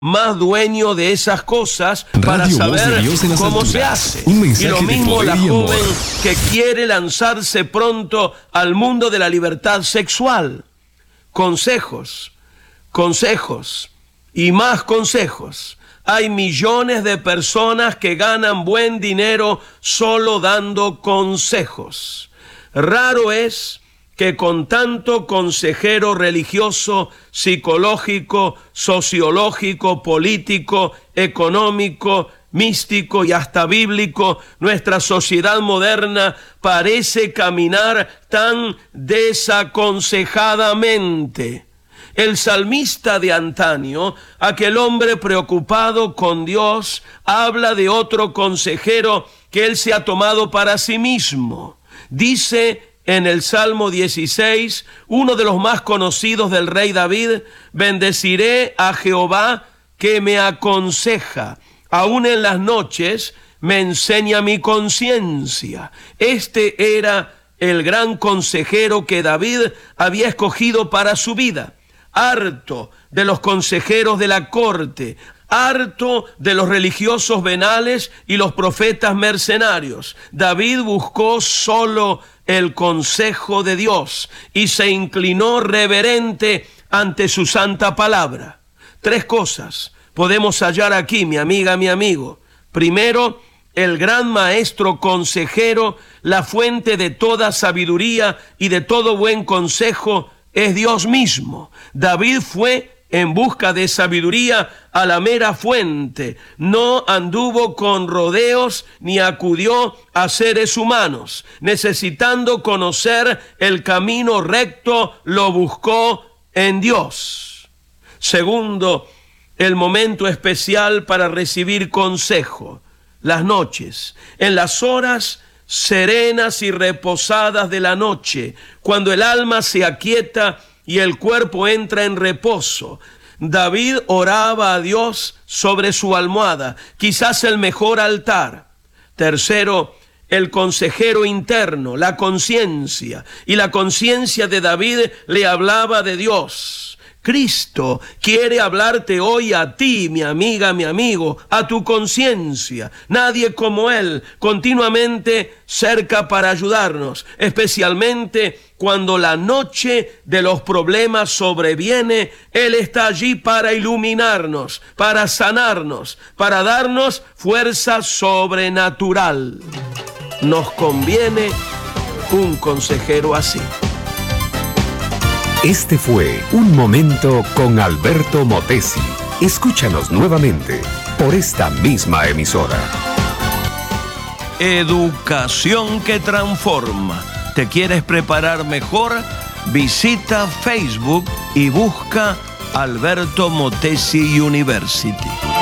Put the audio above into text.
más dueño de esas cosas para Radio saber cómo se hace. Y lo mismo la joven que quiere lanzarse pronto al mundo de la libertad sexual. Consejos, consejos y más consejos. Hay millones de personas que ganan buen dinero solo dando consejos. Raro es que con tanto consejero religioso, psicológico, sociológico, político, económico, místico y hasta bíblico, nuestra sociedad moderna parece caminar tan desaconsejadamente. El salmista de antaño, aquel hombre preocupado con Dios, habla de otro consejero que él se ha tomado para sí mismo. Dice en el Salmo 16, uno de los más conocidos del rey David: bendeciré a Jehová que me aconseja, aún en las noches me enseña mi conciencia. Este era el gran consejero que David había escogido para su vida. Harto de los consejeros de la corte, harto de los religiosos venales y los profetas mercenarios, David buscó solo el consejo de Dios y se inclinó reverente ante su santa palabra. 3 cosas podemos hallar aquí, mi amiga, mi amigo. Primero, el gran maestro consejero, la fuente de toda sabiduría y de todo buen consejo, es Dios mismo. David fue en busca de sabiduría a la mera fuente. No anduvo con rodeos ni acudió a seres humanos. Necesitando conocer el camino recto, lo buscó en Dios. Segundo, el momento especial para recibir consejo: las noches, en las horas serenas y reposadas de la noche, cuando el alma se aquieta y el cuerpo entra en reposo. David oraba a Dios sobre su almohada, quizás el mejor altar. Tercero, el consejero interno, la conciencia. Y la conciencia de David le hablaba de Dios. Cristo quiere hablarte hoy a ti, mi amiga, mi amigo, a tu conciencia. Nadie como Él, continuamente cerca para ayudarnos, especialmente cuando la noche de los problemas sobreviene. Él está allí para iluminarnos, para sanarnos, para darnos fuerza sobrenatural. Nos conviene un consejero así. Este fue Un Momento con Alberto Motesi. Escúchanos nuevamente por esta misma emisora. Educación que transforma. ¿Te quieres preparar mejor? Visita Facebook y busca Alberto Motesi University.